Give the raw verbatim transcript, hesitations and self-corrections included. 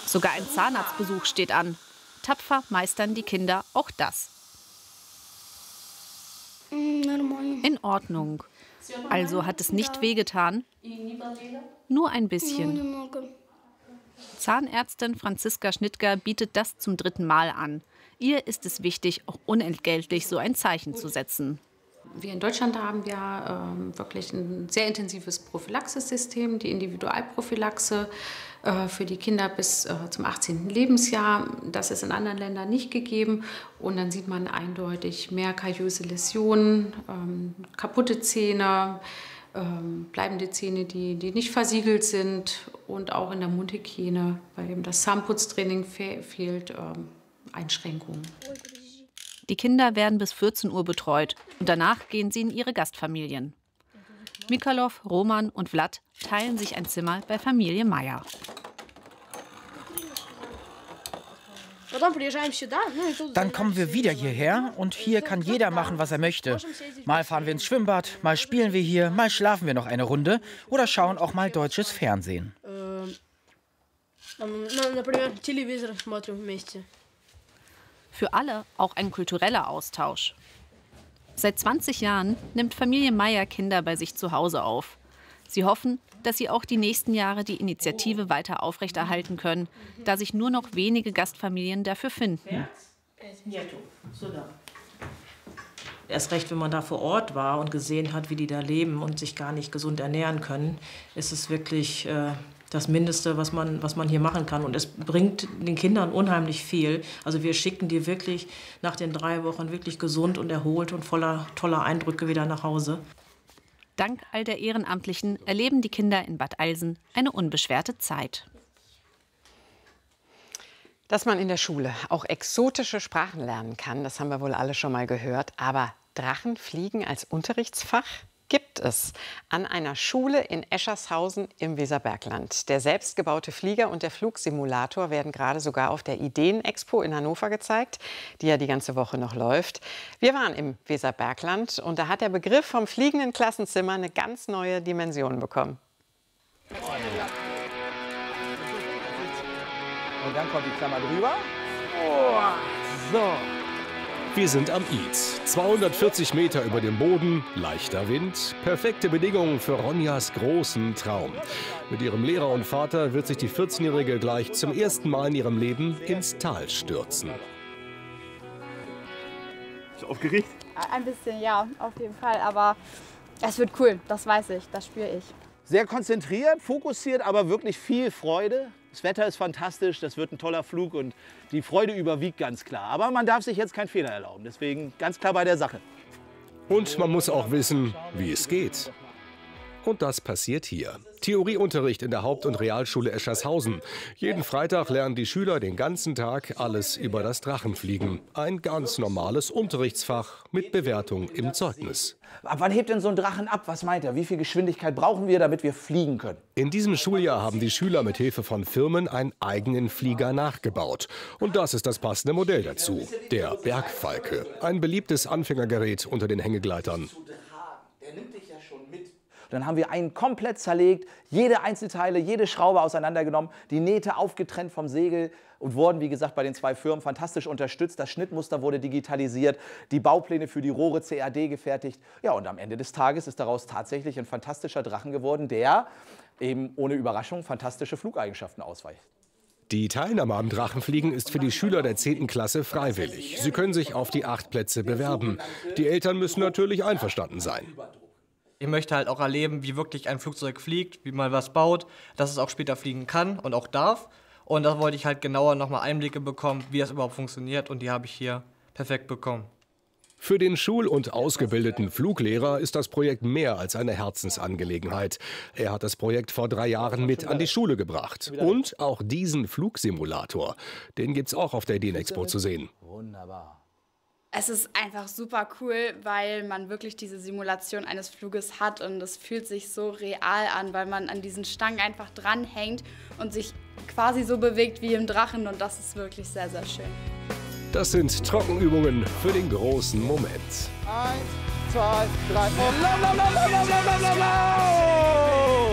Sogar ein Zahnarztbesuch steht an. Tapfer meistern die Kinder auch das. In Ordnung. Also hat es nicht wehgetan? Nur ein bisschen. Zahnärztin Franziska Schnittger bietet das zum dritten Mal an. Ihr ist es wichtig, auch unentgeltlich so ein Zeichen zu setzen. Wir in Deutschland haben ja ähm, wirklich ein sehr intensives Prophylaxesystem, die Individualprophylaxe äh, für die Kinder bis äh, zum achtzehnten Lebensjahr. Das ist in anderen Ländern nicht gegeben. Und dann sieht man eindeutig mehr kariöse Läsionen, ähm, kaputte Zähne, ähm, bleibende Zähne, die, die nicht versiegelt sind, und auch in der Mundhygiene, weil eben das Zahnputztraining fe fehlt, ähm, Einschränkungen. Die Kinder werden bis vierzehn Uhr betreut und danach gehen sie in ihre Gastfamilien. Mikalov, Roman und Vlad teilen sich ein Zimmer bei Familie Meier. Dann kommen wir wieder hierher und hier kann jeder machen, was er möchte. Mal fahren wir ins Schwimmbad, mal spielen wir hier, mal schlafen wir noch eine Runde oder schauen auch mal deutsches Fernsehen. Für alle auch ein kultureller Austausch. Seit zwanzig Jahren nimmt Familie Meier Kinder bei sich zu Hause auf. Sie hoffen, dass sie auch die nächsten Jahre die Initiative weiter aufrechterhalten können, da sich nur noch wenige Gastfamilien dafür finden. Erst recht, wenn man da vor Ort war und gesehen hat, wie die da leben und sich gar nicht gesund ernähren können, ist es wirklich äh, das Mindeste, was man, was man hier machen kann. Und es bringt den Kindern unheimlich viel. Also wir schicken die wirklich nach den drei Wochen wirklich gesund und erholt und voller toller Eindrücke wieder nach Hause. Dank all der Ehrenamtlichen erleben die Kinder in Bad Eilsen eine unbeschwerte Zeit. Dass man in der Schule auch exotische Sprachen lernen kann, das haben wir wohl alle schon mal gehört. Aber Drachenfliegen als Unterrichtsfach gibt es an einer Schule in Eschershausen im Weserbergland. Der selbstgebaute Flieger und der Flugsimulator werden gerade sogar auf der Ideen-Expo in Hannover gezeigt, die ja die ganze Woche noch läuft. Wir waren im Weserbergland und da hat der Begriff vom fliegenden Klassenzimmer eine ganz neue Dimension bekommen. Und dann kommt die Klammer drüber. Oh, so. Wir sind am Id. zweihundertvierzig Meter über dem Boden, leichter Wind, perfekte Bedingungen für Ronjas großen Traum. Mit ihrem Lehrer und Vater wird sich die vierzehnjährige gleich zum ersten Mal in ihrem Leben ins Tal stürzen. Bist du aufgeregt? Ein bisschen, ja, auf jeden Fall. Aber es wird cool, das weiß ich, das spüre ich. Sehr konzentriert, fokussiert, aber wirklich viel Freude. Das Wetter ist fantastisch, das wird ein toller Flug und die Freude überwiegt ganz klar. Aber man darf sich jetzt keinen Fehler erlauben, deswegen ganz klar bei der Sache. Und man muss auch wissen, wie es geht. Und das passiert hier. Theorieunterricht in der Haupt- und Realschule Eschershausen. Jeden Freitag lernen die Schüler den ganzen Tag alles über das Drachenfliegen. Ein ganz normales Unterrichtsfach mit Bewertung im Zeugnis. Ab wann hebt denn so ein Drachen ab? Was meint er? Wie viel Geschwindigkeit brauchen wir, damit wir fliegen können? In diesem Schuljahr haben die Schüler mit Hilfe von Firmen einen eigenen Flieger nachgebaut. Und das ist das passende Modell dazu. Der Bergfalke. Ein beliebtes Anfängergerät unter den Hängegleitern. Der nimmt dich ja schon mit. Dann haben wir einen komplett zerlegt, jede Einzelteile, jede Schraube auseinandergenommen, die Nähte aufgetrennt vom Segel und wurden, wie gesagt, bei den zwei Firmen fantastisch unterstützt. Das Schnittmuster wurde digitalisiert, die Baupläne für die Rohre C A D gefertigt. Ja, und am Ende des Tages ist daraus tatsächlich ein fantastischer Drachen geworden, der eben ohne Überraschung fantastische Flugeigenschaften ausweist. Die Teilnahme am Drachenfliegen ist für die Schüler der zehnten Klasse freiwillig. Sie können sich auf die acht Plätze bewerben. Die Eltern müssen natürlich einverstanden sein. Ich möchte halt auch erleben, wie wirklich ein Flugzeug fliegt, wie man was baut, dass es auch später fliegen kann und auch darf. Und da wollte ich halt genauer nochmal Einblicke bekommen, wie das überhaupt funktioniert, und die habe ich hier perfekt bekommen. Für den schul- und ausgebildeten Fluglehrer ist das Projekt mehr als eine Herzensangelegenheit. Er hat das Projekt vor drei Jahren mit an die Schule gebracht. Und auch diesen Flugsimulator. Den gibt's auch auf der Ideen-Expo zu sehen. Wunderbar. Es ist einfach super cool, weil man wirklich diese Simulation eines Fluges hat und es fühlt sich so real an, weil man an diesen Stangen einfach dranhängt und sich quasi so bewegt wie im Drachen, und das ist wirklich sehr, sehr schön. Das sind Trockenübungen für den großen Moment. Eins, zwei, drei und lau, lau, lau, lau, lau, lau, lau, lau.